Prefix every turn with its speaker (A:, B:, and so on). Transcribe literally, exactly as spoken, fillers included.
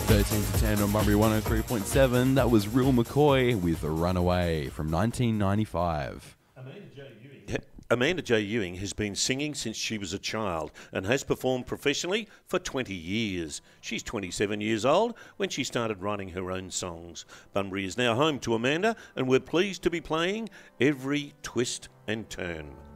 A: thirteen to ten on Bunbury one oh three point seven. That was Real McCoy with Runaway from nineteen ninety-five.
B: Amanda J. Ewing has been singing since she was a child and has performed professionally for twenty years. She's twenty-seven years old when she started writing her own songs. Bunbury is now home to Amanda, and we're pleased to be playing Every Twist and Turn.